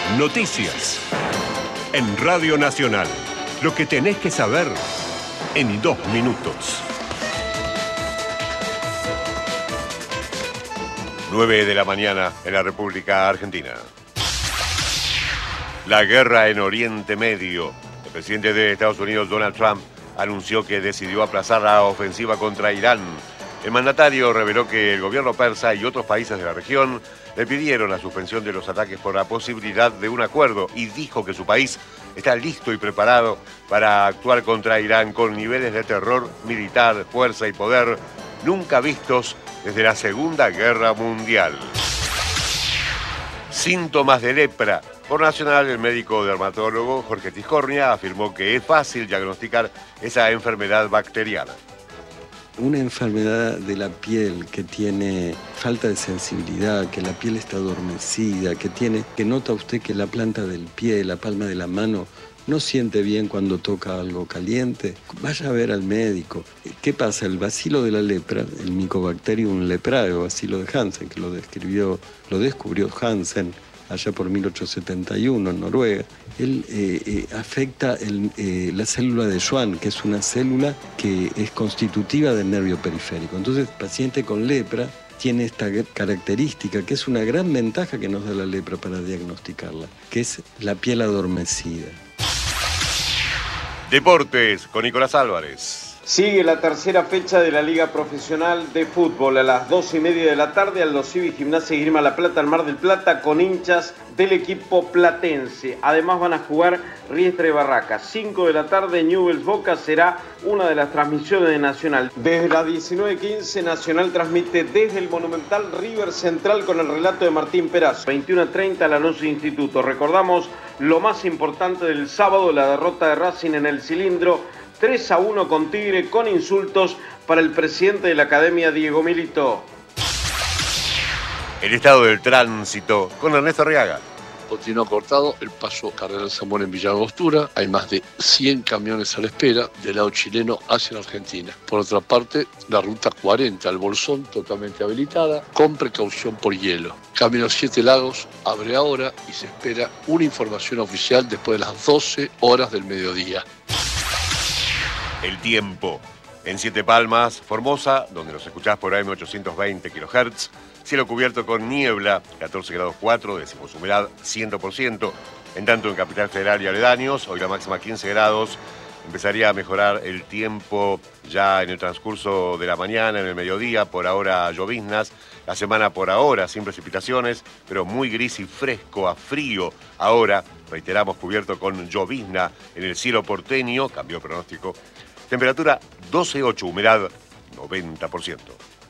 Noticias. En Radio Nacional. Lo que tenés que saber en 2 minutos. 9 de la mañana en la República Argentina. La guerra en Oriente Medio. El presidente de Estados Unidos, Donald Trump, anunció que decidió aplazar la ofensiva contra Irán. El mandatario reveló que el gobierno persa y otros países de la región le pidieron la suspensión de los ataques por la posibilidad de un acuerdo y dijo que su país está listo y preparado para actuar contra Irán con niveles de terror militar, fuerza y poder nunca vistos desde la Segunda Guerra Mundial. Síntomas de lepra. Por Nacional, el médico dermatólogo Jorge Tiscornia afirmó que es fácil diagnosticar esa enfermedad bacteriana. Una enfermedad de la piel que tiene falta de sensibilidad, que la piel está adormecida, que nota usted que la planta del pie, la palma de la mano, no siente bien cuando toca algo caliente, vaya a ver al médico. ¿Qué pasa? El bacilo de la lepra, el Mycobacterium leprae o bacilo de Hansen, que lo descubrió Hansen allá por 1871 en Noruega, él afecta la célula de Schwann, que es una célula que es constitutiva del nervio periférico. Entonces, el paciente con lepra tiene esta característica, que es una gran ventaja que nos da la lepra para diagnosticarla, que es la piel adormecida. Deportes con Nicolás Álvarez. Sigue la tercera fecha de la Liga Profesional de Fútbol a las 2:30 de la tarde. Aldo Civi Gimnasia y Esgrima La Plata al Mar del Plata con hinchas del equipo platense. Además van a jugar Riestra y Barracas. 5 de la tarde Newell's Boca será una de las transmisiones de Nacional. Desde las 19:15 Nacional transmite desde el Monumental River Central con el relato de Martín Perazo. 21:30 Lanús Instituto. Recordamos lo más importante del sábado, la derrota de Racing en el Cilindro. 3-1 con Tigre, con insultos para el presidente de la Academia, Diego Milito. El estado del tránsito con Ernesto Arriaga. Continúa cortado el paso Cardenal Zamora en Villa Angostura. Hay más de 100 camiones a la espera del lado chileno hacia la Argentina. Por otra parte, la ruta 40 al Bolsón totalmente habilitada, con precaución por hielo. Camino Siete Lagos abre ahora y se espera una información oficial después de las 12 horas del mediodía. El tiempo. En Siete Palmas, Formosa, donde nos escuchás por AM 820 kHz, cielo cubierto con niebla, 14 grados 4, decimos humedad 100%. En tanto en Capital Federal y aledaños, hoy la máxima 15 grados, empezaría a mejorar el tiempo ya en el transcurso de la mañana, en el mediodía, por ahora lloviznas, la semana por ahora sin precipitaciones, pero muy gris y fresco a frío. Ahora, reiteramos, cubierto con llovizna en el cielo porteño, cambió el pronóstico. Temperatura 12,8, humedad 90%.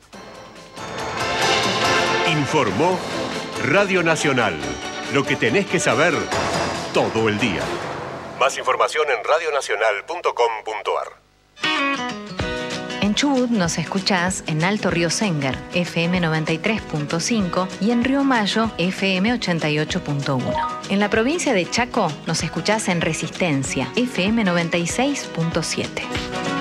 Informó Radio Nacional. Lo que tenés que saber todo el día. Más información en radionacional.com.ar. En Chubut nos escuchás en Alto Río Sénger, FM 93.5 y en Río Mayo, FM 88.1. En la provincia de Chaco nos escuchás en Resistencia, FM 96.7.